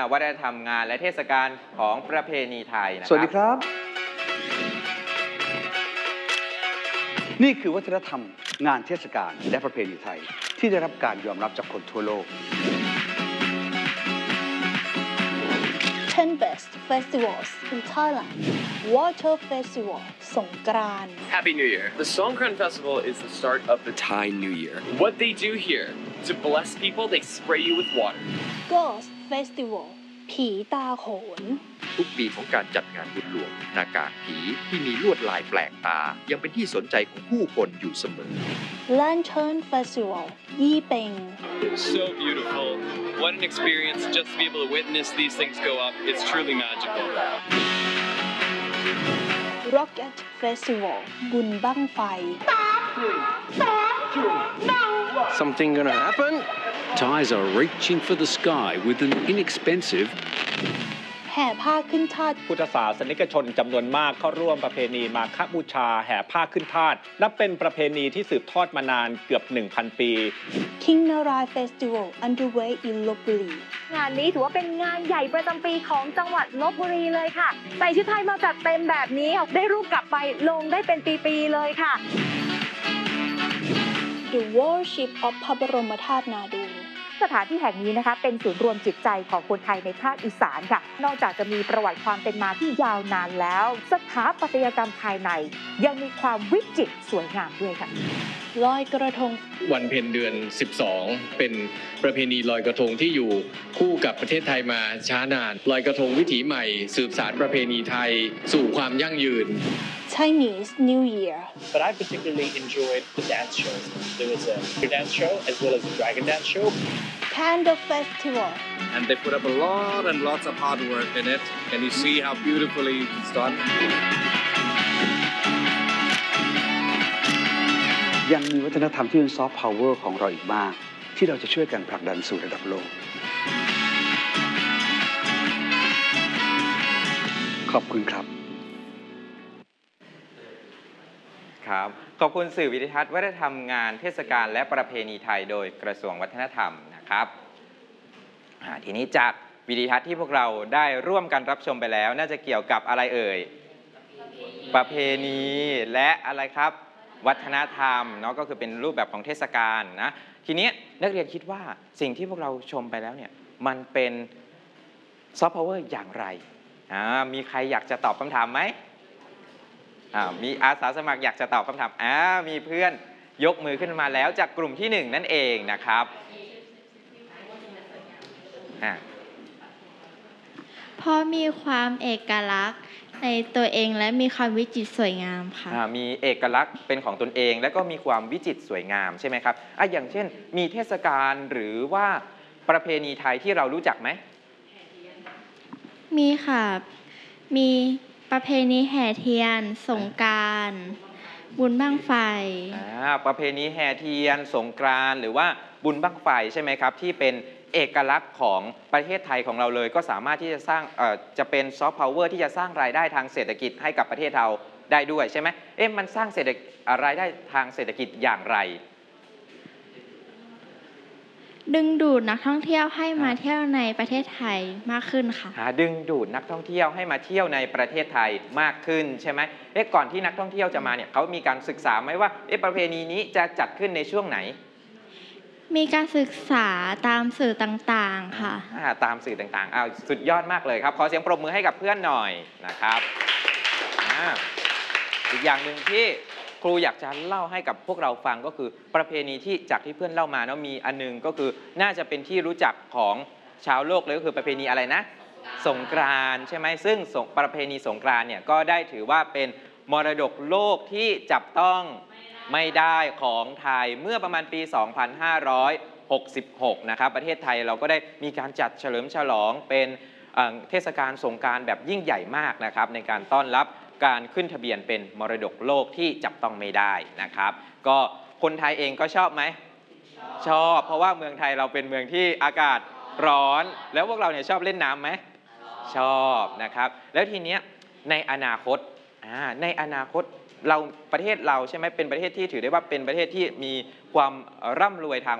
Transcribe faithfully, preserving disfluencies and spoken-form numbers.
วัฒนธรรมงานและเทศกาลของประเพณีไทยนะครับสวัสดีครับนี่คือวัฒนธรรมงานเทศกาลและประเพณีไทยที่ได้รับการยอมรับจากคนทั่วโลก ten best festivals in Thailand. Water Festival, Songkran. Happy New Year. The Songkran Festival is the start of the Thai New Year. What they do here, to bless people, they spray you with water. Ghost Festival, ผีตาโขนทุกปีของการจัดงานบุญหลวงหน้ากากผีที่มีลวดลายแปลกตายังเป็นที่สนใจของผู้คนอยู่เสมอ Lantern Festival, ยี่เป็ง So beautiful. What an experience just to be able to witness these things go up. It's truly magical. Rocket Festival, บุญบั้งไฟ Something gonna happen? Thais are reaching for the sky with an inexpensive แห่ผ้าขึ้นธาตุพุทธศาสนิกชนจำนวนมากเข้าร่วมประเพณีมาฆบูชาแห่ผ้าขึ้นธาตุนับเป็นประเพณีที่สืบทอดมานานเกือบ หนึ่งพัน ปี King Narai Festival underway in ลพบุรีงานนี้ถือว่าเป็นงานใหญ่ประจำปีของจังหวัดลพบุรีเลยค่ะใส่ชุดไทยมาจัดเต็มแบบนี้ได้รูปกลับไปลงได้เป็นปีๆเลยค่ะ The Worship of พระบรมธาตุนาดูสถานที่แห่งนี้นะคะเป็นศูนย์รวมจิตใจของคนไทยในภาคอีสานค่ะนอกจากจะมีประวัติความเป็นมาที่ยาวนานแล้วสถาปัตยกรรมภายในยังมีความวิจิตรสวยงามด้วยค่ะลอยกระทงวันเพ็ญเดือนสิบสองเป็นประเพณีลอยกระทงที่อยู่คู่กับประเทศไทยมาช้านานลอยกระทงวิถีใหม่สืบสานประเพณีไทยสู่ความยั่งยืน Chinese New Year But I particularly enjoyed the dance show. There was a dance show as well as a dragon dance show. Panda Festival And they put up a lot and lots of hard work in it. Can you see how beautifully it's done? ยังมีวัฒนธรรมที่เป็นซอฟต์พาวเวอร์ของเราอีกมากที่เราจะช่วยกันผลักดันสู่ระดับโลกขอบคุณครับครับขอบคุณสื่อวิทยทัศน์วัฒนธรรมงานเทศกาลและประเพณีไทยโดยกระทรวงวัฒนธรรมนะครับทีนี้จากวิทยทัศน์ที่พวกเราได้ร่วมกันรับชมไปแล้วน่าจะเกี่ยวกับอะไรเอ่ยประเพณีและอะไรครับวัฒนธรรมเนาะก็คือเป็นรูปแบบของเทศกาลนะทีนี้นักเรียนคิดว่าสิ่งที่พวกเราชมไปแล้วเนี่ยมันเป็นซอฟต์พาวเวอร์อย่างไรมีใครอยากจะตอบคำถามไหมมีอาสาสมัครอยากจะตอบคำถามอ่ามีเพื่อนยกมือขึ้นมาแล้วจากกลุ่มที่หนึ่งนั่นเองนะครับเพราะมีความเอกลักษณ์ในตัวเองและมีความวิจิตรสวยงามค่ะมีเอกลักษณ์เป็นของตนเองและก็มีความวิจิตรสวยงามใช่ไหมครับอ่ะอย่างเช่นมีเทศกาลหรือว่าประเพณีไทยที่เรารู้จักไหมมีค่ะมีประเพณีแห่เทียนสงกรานต์บุญบั้งไฟประเพณีแห่เทียนสงกรานต์หรือว่าบุญบั้งไฟใช่ไหมครับที่เป็นเอกลักษณ์ของประเทศไทยของเราเลยก็สามารถที่จะสร้างจะเป็นซอฟต์พาวเวอร์ที่จะสร้างรายได้ทางเศรษฐกิจให้กับประเทศเราได้ด้วยใช่ไหมเอ๊ะมันสร้างเศรษฐรายได้ทางเศรษฐกิจอย่างไรดึงดูดนักท่องเที่ยวให้มาเที่ยวในประเทศไทยมากขึ้นค่ะดึงดูดนักท่องเที่ยวให้มาเที่ยวในประเทศไทยมากขึ้นใช่ไหมเอ๊ะก่อนที่นักท่องเที่ยวจะมาเนี่ยเขามีการศึกษาไหมว่าเอ๊ะประเพณีนี้จะจัดขึ้นในช่วงไหนมีการศึกษาตามสื่อต่างๆค่ะตามสื่อต่างๆอ้าวสุดยอดมากเลยครับขอเสียงปรบมือให้กับเพื่อนหน่อยนะครับอีกอย่างหนึ่งที่ครูอยากจะเล่าให้กับพวกเราฟังก็คือประเพณีที่จากที่เพื่อนเล่ามาเนาะมีอันนึงก็คือน่าจะเป็นที่รู้จักของชาวโลกเลยก็คือประเพณีอะไรนะสงกรานต์ใช่ไหมซึ่งประเพณีสงกรานต์เนี่ยก็ได้ถือว่าเป็นมรดกโลกที่จับต้องไม่ได้ของไทยเมื่อประมาณปี สองพันห้าร้อยหกสิบหก นะครับประเทศไทยเราก็ได้มีการจัดเฉลิมฉลองเป็นเทศกาลสงกรานต์แบบยิ่งใหญ่มากนะครับในการต้อนรับการขึ้นทะเบียนเป็นมรดกโลกที่จับต้องไม่ได้นะครับก็คนไทยเองก็ชอบไหมชอบเพราะว่าเมืองไทยเราเป็นเมืองที่อากาศร้อนแล้วพวกเราเนี่ยชอบเล่นน้ำไหมชอบนะครับแล้วทีเนี้ยในอนาคตในอนาคตเราประเทศเราใช่ไหมเป็นประเทศที่ถือได้ว่าเป็นประเทศที่มีความร่ำรวยทาง